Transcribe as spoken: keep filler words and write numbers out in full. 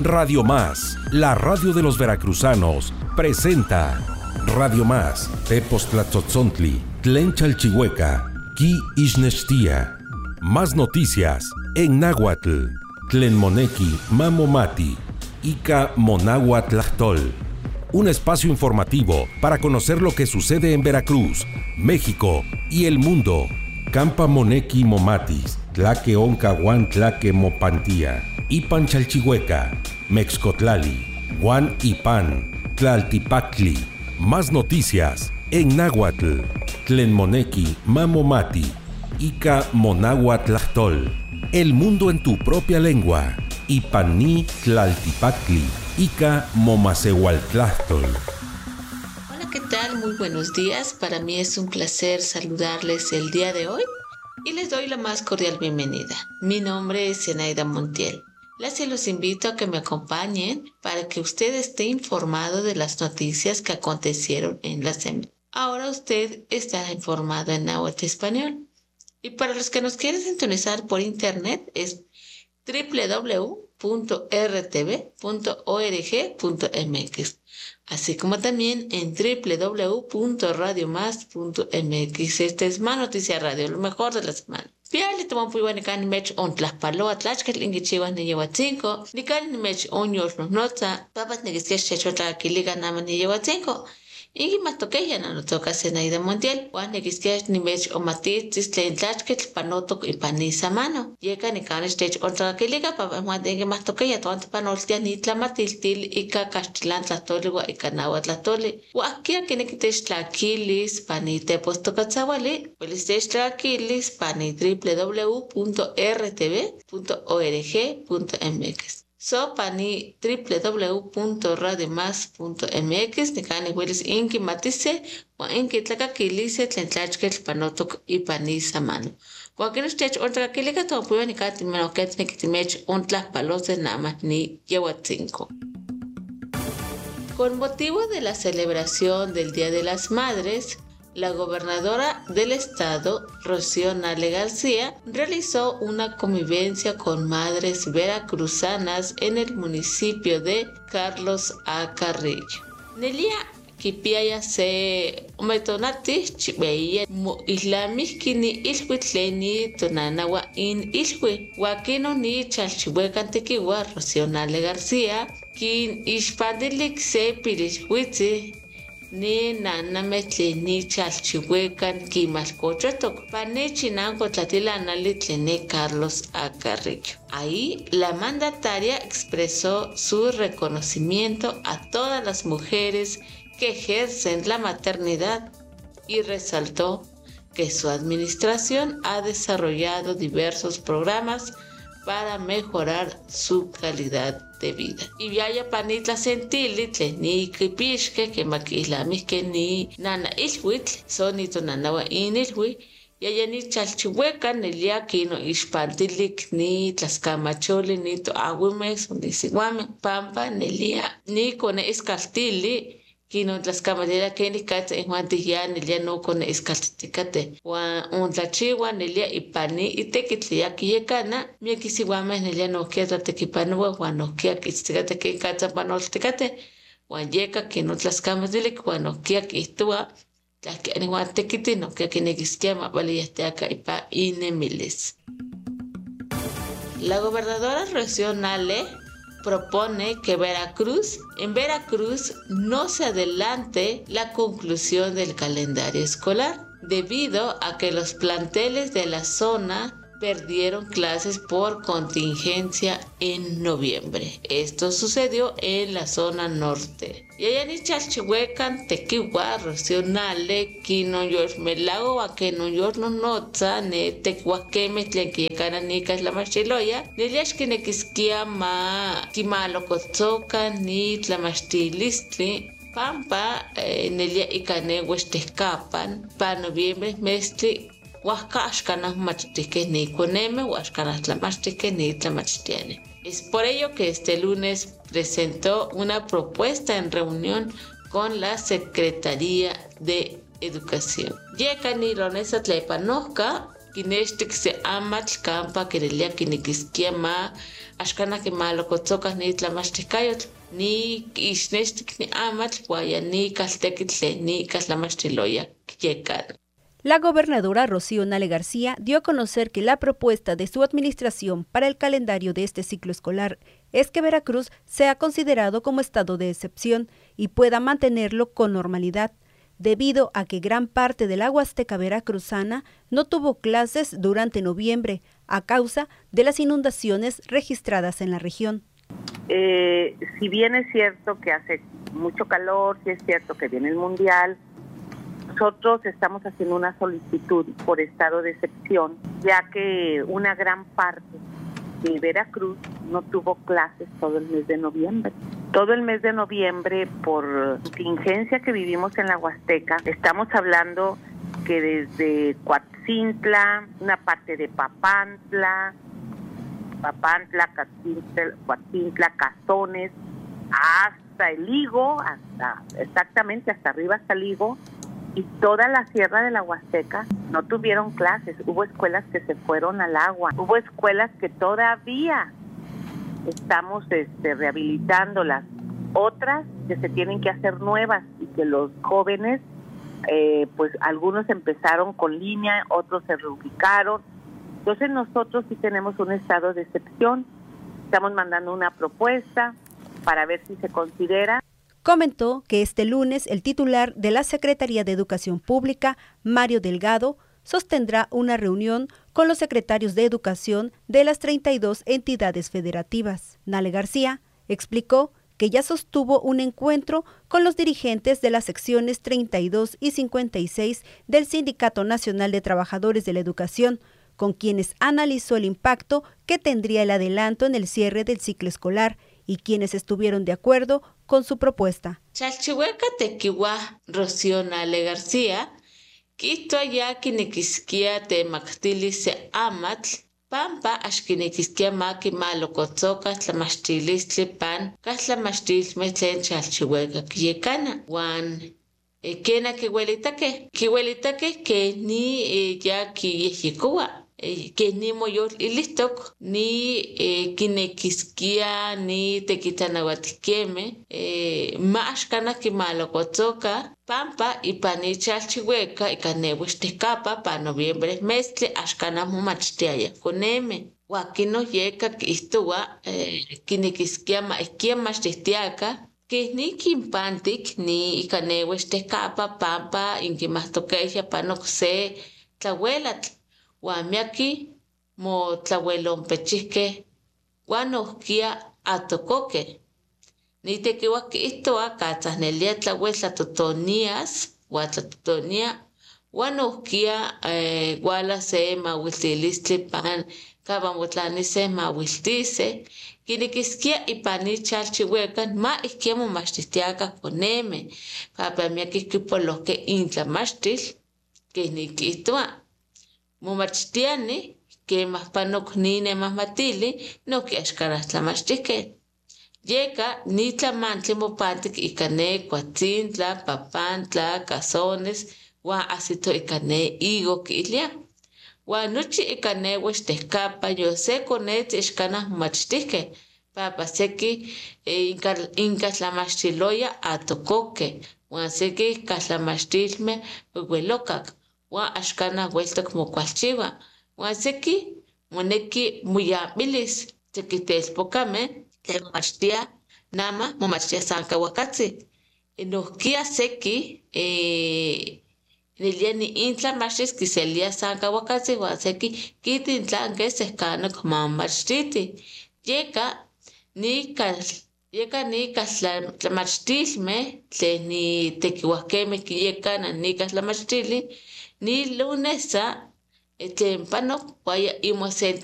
Radio Más, la radio de los veracruzanos, presenta Radio Más, Tepoztlatozontli, Tlen Chalchihueca, Ki Ixnextia. Más noticias en náhuatl, Tlen Moneki Mamomati, Ika Monahuatlahtol. Un espacio informativo para conocer lo que sucede en Veracruz, México y el mundo. Campa Moneki Momatis, Tlaque Oncahuan Tlaque Mopantía, Ipan Chalchihueca, Mexcotlali, Guan Ipan, Tlaltipactli. Más noticias en náhuatl, Tlen Moneki Mamomati, Ika Monahuatlahtol. El mundo en tu propia lengua. Ipaní Tlaltipactli, Ika Momasehualtlahtol. Hola, ¿qué tal? Muy buenos días. Para mí es un placer saludarles el día de hoy y les doy la más cordial bienvenida. Mi nombre es Zenaida Montiel. Les los invito a que me acompañen para que usted esté informado de las noticias que acontecieron en la semana. Ahora usted estará informado en náhuatl español. Y para los que nos quieren sintonizar por internet es doble u doble u doble u punto r t v punto org punto m x, así como también en doble u doble u doble u punto radio más punto m x. Este es Más Noticia Radio, lo mejor de la semana. Piali toman muy buena can mech on tlaspalo atlachkel ingichivas ni lleva cinco, ni can mech on yos nos nota, papas negisque chechota que liga nama ni lleva cinco. Y más toque ya no toca Zenaida Montiel. Juan negisque ni mech o matis tlen tlachkel panotok y panisa mano. Llega ni can stage otra que liga papa más de más toque ya toante panoltia ni tlamatil til y ca castellan tlatoli wa y canawa tlatoli. Huaquia que ne quites tlaquilis panite puesto catzawali. Pues tlaquilis pani doble u doble u doble u punto r t v punto org punto m x. So pani doble u doble u doble u punto radio más punto m x ni cani hueles inki matise o inki tlacakilise tlen tlachkel panotok y panisa mano. Cualquier stage otra que liga todo puede ni cati menos que tiene que timech un tlapalos de nada ni lleva cinco. Con motivo de la celebración del Día de las Madres, la gobernadora del estado, Rocío Nale García, realizó una convivencia con madres veracruzanas en el municipio de Carlos A. Carrillo. Nelia kipiaya se umetonati chibeya mu islamis kini ilwi tleni tonanawa in ilwi wakino ni chalchihuecan tequiwa Rocío Nale García kin ishpandilik se pilishwitzi ni nana metleni chalchihuecan kimalcochotoc pane chinanco tlatilana litlene Carlos A. Carrillo. Ahí la mandataria expresó su reconocimiento a todas las mujeres que ejercen la maternidad y resaltó que su administración ha desarrollado diversos programas para mejorar su calidad de vida. Y vaya panitla sentili tleni kipishke que maquislamis que ni nana ilhuitl sonito nanawa inilhui yaya ni chalchihuecan nelia kino ishpantilik ni tlascamacholi ni to aguimes ni siguame pampa nelia ni kone iscaltili kino tlascamadera que ni cate en guantilla nelia no kone iscalticate wa un tlachiwa nelia ipani itekitlia kiyekana mi kisiguame nelia no quieta tequipanua wa no kia kistigate que cata panolticate wa yeka kino tlascamadele wa no kia kistua la que en guantequiti no kia kinegisquema vale ya acá ipa inemiles. La gobernadora Rocío Nale propone que Veracruz, en Veracruz no se adelante la conclusión del calendario escolar, debido a que los planteles de la zona perdieron clases por contingencia en noviembre. Esto sucedió en la zona norte. Yayani chalchihuecan tequiwa Rocío Nale kino yor melago a que no yor no nota ne tecuaqueme tlenquiyecana nicas la machiloya neliash kinekiskia ma kimalocotzoca ni tlamachtilistli pampa eh, nelia ikane huestescapan pa noviembre mestli Huasca ashkanas machtique ni coneme, huascanas tlamachtique ni tlamachtiene. Es por ello que este lunes presentó una propuesta en reunión con la Secretaría de Educación. Yeka ni ronesa tlepanosca kinextik se amatl kampa kirelia kinikiskia ma axkana kimalokotzokas ni tlamachtikayotl ni ixnextik ni amatl waya ni kaltekitl ni kaltlamachtiloya yekan. La gobernadora Rocío Nale García dio a conocer que la propuesta de su administración para el calendario de este ciclo escolar es que Veracruz sea considerado como estado de excepción y pueda mantenerlo con normalidad, debido a que gran parte de la Huasteca veracruzana no tuvo clases durante noviembre a causa de las inundaciones registradas en la región. Eh, si bien es cierto que hace mucho calor, si es cierto que viene el Mundial, nosotros estamos haciendo una solicitud por estado de excepción, ya que una gran parte de Veracruz no tuvo clases todo el mes de noviembre. Todo el mes de noviembre, por contingencia que vivimos en la Huasteca, estamos hablando que desde Coatzintla, una parte de Papantla, Papantla, Coatzintla, Cazones, hasta el Higo, hasta exactamente hasta arriba hasta el Higo, y toda la sierra de la Huasteca no tuvieron clases. Hubo escuelas que se fueron al agua, hubo escuelas que todavía estamos este, rehabilitándolas, otras que se tienen que hacer nuevas y que los jóvenes, eh, pues algunos empezaron con línea, otros se reubicaron. Entonces nosotros sí tenemos un estado de excepción, estamos mandando una propuesta para ver si se considera. Comentó que este lunes el titular de la Secretaría de Educación Pública, Mario Delgado, sostendrá una reunión con los secretarios de Educación de las treinta y dos entidades federativas. Nale García explicó que ya sostuvo un encuentro con los dirigentes de las secciones treinta y dos y cincuenta y seis del Sindicato Nacional de Trabajadores de la Educación, con quienes analizó el impacto que tendría el adelanto en el cierre del ciclo escolar y quienes estuvieron de acuerdo con su propuesta. Chalchihueca tequiwa Rocío Nale García, Quito allá quinequisquia te mactili se amatl, pampa ashquinequisquia maqui malocotzoca tlamachtilistli pan, catlamachtilme tlen chalchihueca quiyecana, wan kena kihuelitaque, kihuelitaque que ni ya quiyehyecoa. Que ni moyol ilistok ni eh, kinequisquia ni tequitanahuatiqueme eh, más cana que malocotzoca pampa y pani chalchihueca y canehuistecapa pa noviembre mestle ashcana mumachtiaya coneme huaquino yeca que istua eh, kinequisquia ma esquia machtistiaca que ni quimpantic ni canehuistecapa pampa inquimastoqueja panoxe tlahuelatl Guamiaki mo tlahuelonpechihque guanohquia atocoque. Ni tequihuaki istoa catzahnelia tlahuetlatotonías, guatlatotonía, guanohquia eh, guala se mahuiltilistli pan, cabamotlani se mahuiltise, quiniquisquia y pani chalchihuecan, ma isquia momachtistiaca coneme, papamiaki quipoloque intlamachtil, que ni quistoa. Mumachtiani, que más panok ni ne más matili, no que ashkaras tlamachtique. Llega ni tlamantli mopantic y cane, Coatzintla, Papantla, Cazones, wa asito y cane, higo quilia. Wa nuchi y cane huestecapa, yo sé con et escanas mumachtique. Papa seki inca tlamachtiloya atocoque, wa seki catlamachtilme huelocac. Wa ashkana vuelta como cualchiva. Wa seki moneki muyabilis tequitelpocame te machtia nama momachtia sanka wakatsi. Enohkia seki eh niliani intla machis kiselia sanka wakatsi wa seki kiti intla que sescano como machtiti. Llega ni kal Yeka ni kaslamachtilme tle ni tequihuaqueme kiyekana ni kaslamachtilli ni lunesa tempano vaya imosente